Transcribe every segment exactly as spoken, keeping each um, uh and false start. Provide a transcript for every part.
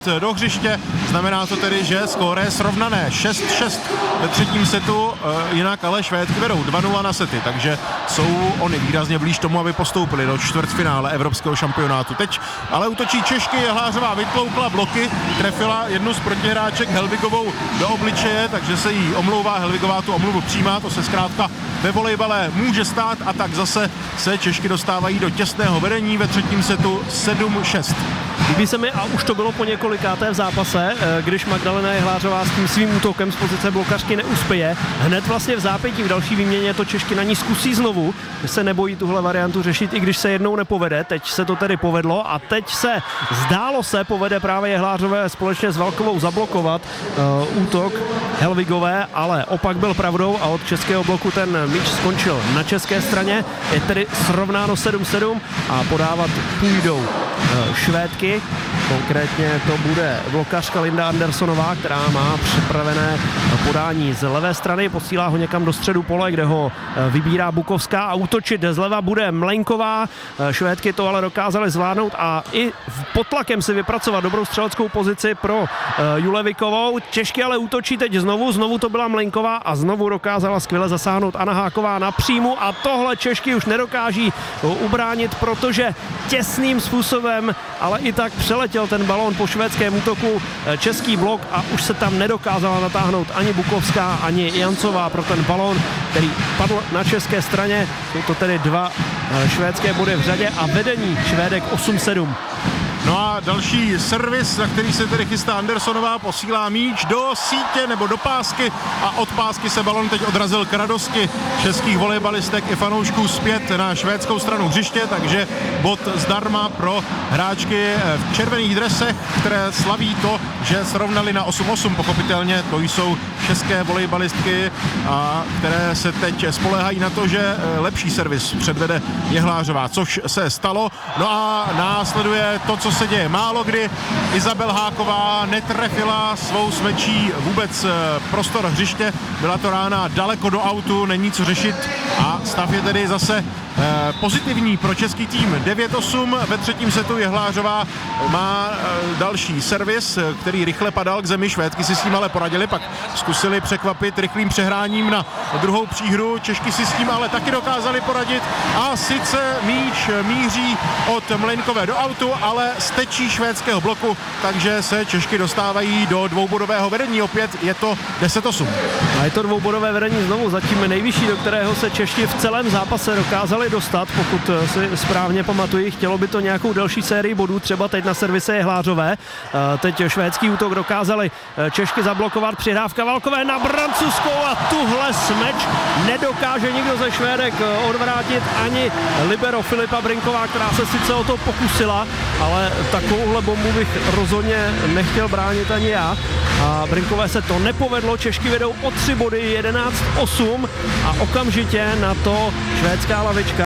do hřiště, znamená to tedy, že skóre je srovnané šest šest ve třetím setu, jinak ale Švédky vedou dva nula na sety, takže jsou oni výrazně blíž tomu, aby postoupili do čtvrtfinále evropského šampionátu. Teď ale útočí Češky, Jehlářová vytloukla bloky, trefila jednu z protihráček Helvigovou do obličeje, takže se jí omlouvá, Helvigová tu omluvu přijímá, to se zkrátka ve volejbale může stát a tak zase se Češky dostávají do těsného vedení ve třetím setu sedm šest. Líbí se mi, a už to bylo po několikáté v zápase, když Magdalena Jehlářová s tím svým útokem z pozice blokařky neuspěje. Hned vlastně v zápětí v další výměně to Češky na ní zkusí znovu, že se nebojí tuhle variantu řešit, i když se jednou nepovede. Teď se to tedy povedlo a teď se zdálo se povede právě Jehlářové společně s Valkovou zablokovat uh, útok Helvigové, ale opak byl pravdou a od českého bloku ten míč skončil na české straně. Je tedy srovnáno sedm sedm a podávat půjdou uh, Švédky. Konkrétně to bude blokařka Linda Andersonová, která má připravené podání z levé strany, posílá ho někam do středu pole, kde ho vybírá Bukovská a útočit zleva bude Mlenková. Švédky to ale dokázaly zvládnout a i pod tlakem si vypracovat dobrou střeleckou pozici pro Julevikovou. Češky ale útočí teď znovu, znovu to byla Mlenková a znovu dokázala skvěle zasáhnout Anna Háková na příjmu a tohle Češky už nedokáží ubránit, protože těsným způsobem, ale i tak přeletěl ten balón po švédském útoku český blok a už se tam nedokázala natáhnout ani Bukovská, ani Jancová pro ten balón, který padl na české straně. Jsou to tedy dva švédské body v řadě a vedení Švédek osm sedm. No a další servis, na který se tedy chystá Andersonová, posílá míč do sítě nebo do pásky a od pásky se balon teď odrazil k radosti českých volejbalistek i fanoušků zpět na švédskou stranu hřiště, takže bod zdarma pro hráčky v červených dresech, které slaví to, že srovnali na osm osm, pochopitelně to jsou české volejbalistky, a které se teď spoléhají na to, že lepší servis předvede Jehlářová, což se stalo. No a následuje to, co se děje málo kdy. Izabel Háková netrefila svou smečí vůbec prostor hřiště, byla to rána daleko do autu, není co řešit a stav je tedy zase eh, pozitivní pro český tým. devět osm ve třetím setu. Jehlářová má eh, další servis, který rychle padal k zemi, Švédky si s tím ale poradili, pak zkusili překvapit rychlým přehráním na druhou příhru, Češky si s tím ale taky dokázali poradit a sice míč míří od Mlejnkové do autu, ale stečí švédského bloku, takže se Češky dostávají do dvoubodového vedení, opět je to deset osm. A je to dvoubodové vedení znovu, zatím nejvyšší, do kterého se Češi v celém zápase dokázali dostat, pokud si správně pamatuji. Chtělo by to nějakou delší sérii bodů, třeba teď na servise Jehlářové. Teď švédský útok dokázali Češky zablokovat, přihrávka Valkové na Brancuskou a tuhle smeč nedokáže nikdo ze Švédek odvrátit, ani libero Filipa Brinková, která se sice o to pokusila, ale takovouhle bombu bych rozhodně nechtěl bránit ani já. A Brinkové se to nepovedlo, Češky vedou o tři body, jedenáct osm a okamžitě na to švédská lavička.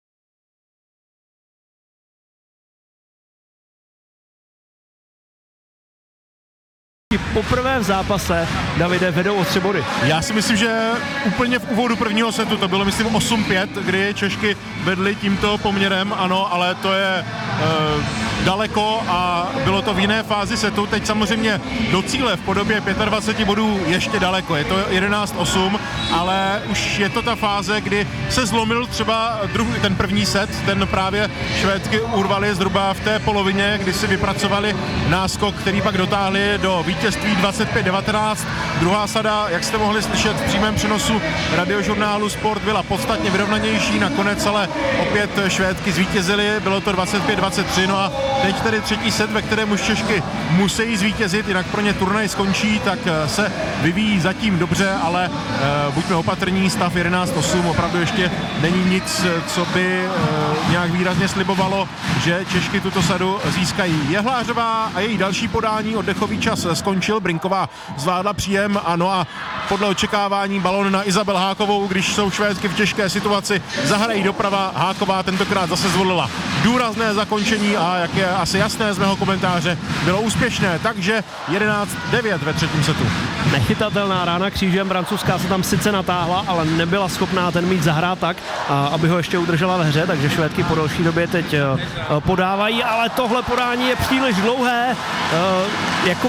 Poprvé v zápase, Davide, vedou o tři body. Já si myslím, že úplně v úvodu prvního setu, to bylo myslím osm pět, kdy Češky vedly tímto poměrem, ano, ale to je e, daleko a bylo to v jiné fázi setu. Teď samozřejmě do cíle v podobě dvacet pět bodů ještě daleko, je to jedenáct osm, ale už je to ta fáze, kdy se zlomil třeba druhý, ten první set, ten právě Švédky urvali zhruba v té polovině, kdy si vypracovali náskok, který pak dotáhli do vítězství dvacet pět devatenáct. Druhá sada, jak jste mohli slyšet v přímém přenosu radiožurnálu Sport, byla podstatně vyrovnanější, nakonec ale opět Švédky zvítězily, bylo to dvacet pět dvacet tři, no a teď tedy třetí set, ve kterém už Češky musí zvítězit, jinak pro ně turnaj skončí, tak se vyvíjí zatím dobře, ale uh, buďme opatrní, stav jedenáct osm, opravdu ještě není nic, co by uh, nějak výrazně slibovalo, že Češky tuto sadu získají. Jehlářová a její další podání, oddechový čas skončil, Brinková zvládla příjem, ano a podle očekávání balón na Izabel Hákovou, když jsou Švédky v těžké situaci, zahrají doprava, Háková tentokrát zase zvolila důrazné zakončení a jak je asi jasné z mého komentáře, bylo úspěšné, takže jedenáct devět ve třetím setu. Nechytatelná rána křížem, francouzská se tam sice natáhla, ale nebyla schopná ten míč zahrát tak, aby ho ještě udržela ve hře, takže Švédky po delší době teď podávají, ale tohle podání je příliš dlouhé, jako